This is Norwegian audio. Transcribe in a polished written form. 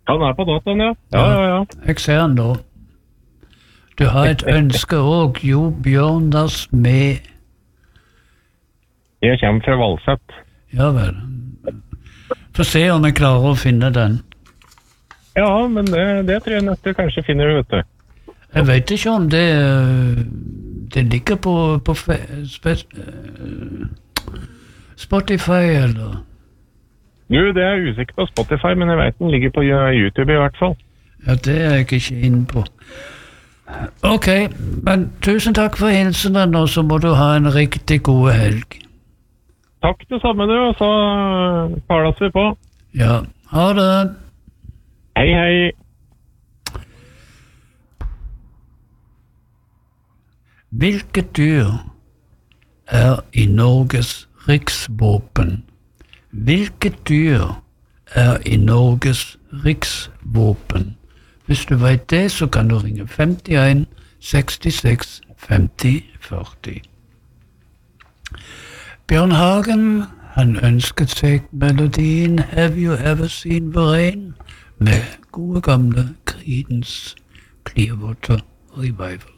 Han på dataen, ja. Ja. Jeg ser han da. Du har et ønske også, Jo Bjørndals med. Jeg kommer fra Valsett. Ja vel. Få se om jeg klarer å finne den. Ja, men det tror jeg nok du kanskje finner, vet du. Jeg vet ikke om det ligger på Spotify, eller? Jo, det er jeg usikker på Spotify, men jeg vet den ligger på YouTube i hvert fall. Ja, det er jeg ikke inne på. Ok, men tusen takk for hilsenen, og så må du ha en riktig god helg. Takk det samme du, og så tales vi på. Ja, ha det. Hei, hei. Hvilket dyr er i Norges riksvåpen? Hvilket dyr er i Norges riksvåpen? Hvis du vet det, så kan du ringe 51 66 50 40. Bjørn Hagen, han ønsket seg melodien Have You Ever Seen the Rain med gode gamle Creedence Clearwater Revival.